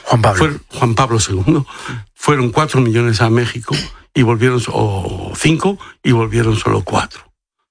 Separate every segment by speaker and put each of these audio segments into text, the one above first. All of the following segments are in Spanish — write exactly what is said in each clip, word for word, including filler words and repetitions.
Speaker 1: Juan Pablo.
Speaker 2: Fue, Juan Pablo segundo. Fueron cuatro millones a México y volvieron, o cinco, y volvieron solo cuatro.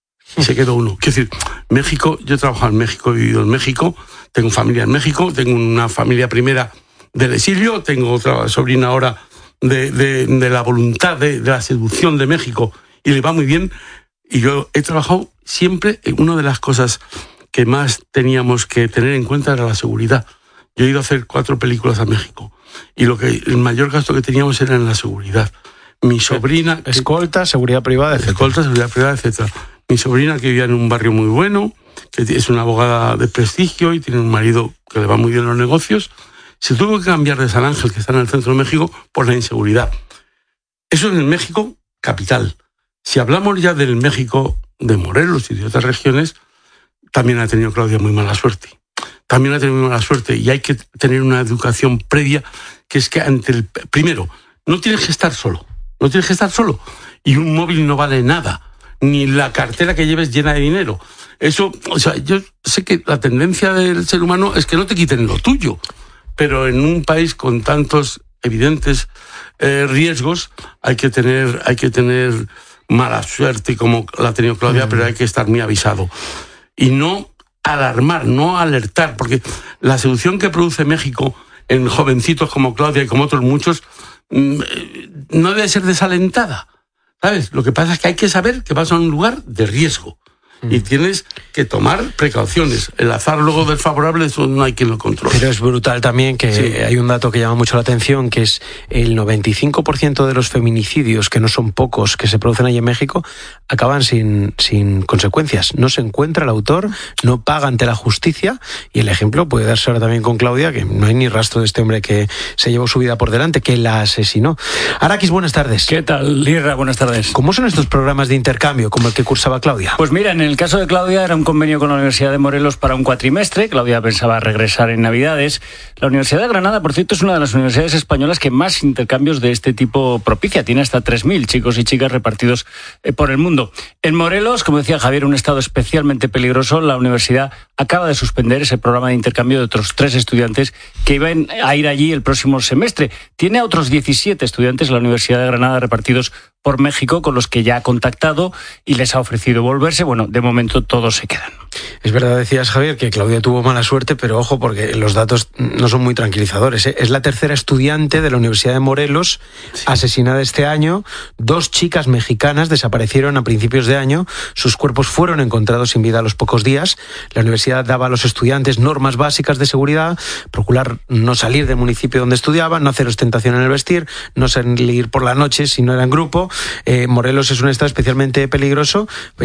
Speaker 2: Y se quedó uno. Quiero decir, México, yo he trabajado en México, he vivido en México, tengo familia en México, tengo una familia primera del exilio, tengo otra sobrina ahora de, de, de la voluntad, de, de la seducción de México, y le va muy bien. Y yo he trabajado siempre, en una de las cosas que más teníamos que tener en cuenta era la seguridad. Yo he ido a hacer cuatro películas a México, y lo que el mayor gasto que teníamos era en la seguridad. Mi sobrina...
Speaker 1: Escolta, seguridad privada, etcétera.
Speaker 2: Escolta, seguridad privada, etcétera. Mi sobrina, que vivía en un barrio muy bueno, que es una abogada de prestigio y tiene un marido que le va muy bien en los negocios, se tuvo que cambiar de San Ángel, que está en el centro de México, por la inseguridad. Eso es en México capital. Si hablamos ya del México de Morelos y de otras regiones, también ha tenido Claudia muy mala suerte. También ha tenido muy mala suerte y hay que tener una educación previa, que es que ante el... Primero, no tienes que estar solo, no tienes que estar solo. Y un móvil no vale nada, ni la cartera que lleves llena de dinero. Eso, o sea, yo sé que la tendencia del ser humano es que no te quiten lo tuyo, pero en un país con tantos evidentes eh, riesgos hay que tener, hay que tener mala suerte como la ha tenido Claudia, mm. pero hay que estar muy avisado. Y no alarmar, no alertar, porque la seducción que produce México en jovencitos como Claudia y como otros muchos no debe ser desalentada. ¿Sabes? Lo que pasa es que hay que saber que vas a un lugar de riesgo mm. y tienes que tomar precauciones. El azar luego desfavorable, eso no hay quien lo controle.
Speaker 1: Pero es brutal también que sí. Hay un dato que llama mucho la atención, que es el noventa y cinco por ciento de los feminicidios, que no son pocos, que se producen allí en México, acaban sin, sin consecuencias. No se encuentra el autor, no paga ante la justicia, y el ejemplo puede darse ahora también con Claudia, que no hay ni rastro de este hombre que se llevó su vida por delante, que la asesinó. Arakis, buenas tardes.
Speaker 3: ¿Qué tal, Lirra? Buenas tardes.
Speaker 1: ¿Cómo son estos programas de intercambio como el que cursaba Claudia?
Speaker 3: Pues mira, en el caso de Claudia era un convenio con la Universidad de Morelos para un cuatrimestre. Claudia pensaba regresar en Navidades. La Universidad de Granada, por cierto, es una de las universidades españolas que más intercambios de este tipo propicia. Tiene hasta tres mil chicos y chicas repartidos por el mundo. En Morelos, como decía Javier, un estado especialmente peligroso, la universidad acaba de suspender ese programa de intercambio de otros tres estudiantes que iban a ir allí el próximo semestre. Tiene a otros diecisiete estudiantes la Universidad de Granada repartidos por México, con los que ya ha contactado y les ha ofrecido volverse. Bueno, de momento todos se quedan.
Speaker 1: Es verdad, decías, Javier, que Claudia tuvo mala suerte, pero ojo, porque los datos no son muy tranquilizadores, ¿eh? Es la tercera estudiante de la Universidad de Morelos sí. asesinada este año. Dos chicas mexicanas desaparecieron a principios de año. Sus cuerpos fueron encontrados sin vida a los pocos días. La universidad daba a los estudiantes normas básicas de seguridad: procurar no salir del municipio donde estudiaban, no hacer ostentación en el vestir, no salir por la noche si no era en grupo. Eh, Morelos es un estado especialmente peligroso,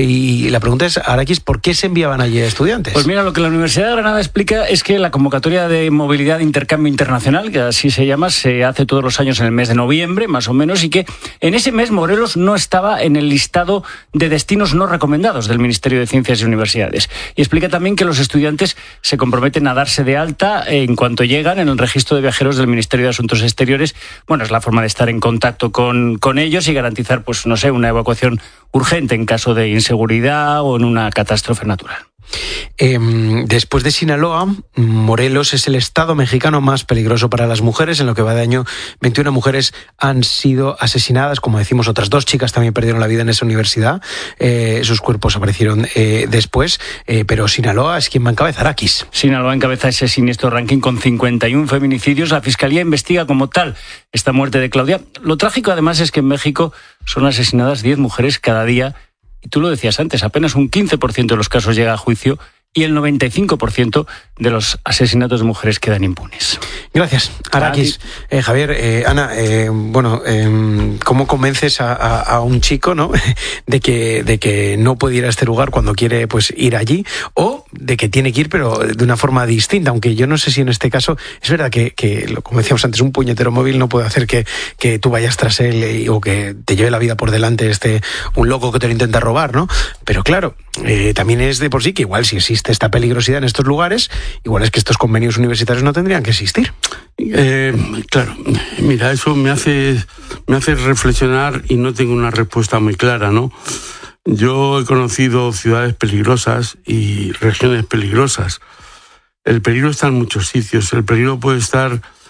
Speaker 1: y la pregunta es, Arakis, ¿por qué se enviaban allí estudiantes?
Speaker 3: Pues mira, lo que la Universidad de Granada explica es que la convocatoria de movilidad de intercambio internacional, que así se llama, se hace todos los años en el mes de noviembre, más o menos, y que en ese mes Morelos no estaba en el listado de destinos no recomendados del Ministerio de Ciencias y Universidades. Y explica también que los estudiantes se comprometen a darse de alta en cuanto llegan en el registro de viajeros del Ministerio de Asuntos Exteriores. Bueno, es la forma de estar en contacto con, con ellos y garantizar, pues no sé, una evacuación urgente en caso de inseguridad o en una catástrofe natural.
Speaker 1: Eh, después de Sinaloa, Morelos es el estado mexicano más peligroso para las mujeres. En lo que va de año, veintiuna mujeres han sido asesinadas. Como decimos, otras dos chicas también perdieron la vida en esa universidad. Eh, sus cuerpos aparecieron eh, después. Eh, pero Sinaloa es quien va en cabeza, Arakis.
Speaker 3: Sinaloa encabeza ese siniestro ranking con cincuenta y uno feminicidios. La Fiscalía investiga como tal esta muerte de Claudia. Lo trágico, además, es que en México son asesinadas diez mujeres cada día. Y tú lo decías antes, apenas un quince por ciento de los casos llega a juicio y el noventa y cinco por ciento de los asesinatos de mujeres quedan impunes.
Speaker 1: Gracias, Arakis. Eh, Javier, eh, Ana, eh, bueno, eh, ¿cómo convences a, a, a un chico, ¿no?, de que, de que no puede ir a este lugar cuando quiere, pues, ir allí, o de que tiene que ir pero de una forma distinta? Aunque yo no sé si en este caso es verdad que, que como decíamos antes, un puñetero móvil no puede hacer que, que tú vayas tras él y, o que te lleve la vida por delante este un loco que te lo intenta robar, ¿no? Pero claro, eh, también es de por sí que igual si existe esta peligrosidad en estos lugares, igual es que estos convenios universitarios no tendrían que existir.
Speaker 2: Eh, claro, mira, eso me hace, me hace reflexionar y no tengo una respuesta muy clara, ¿no? Yo he conocido ciudades peligrosas y regiones peligrosas. El peligro está en muchos sitios. El peligro puede estar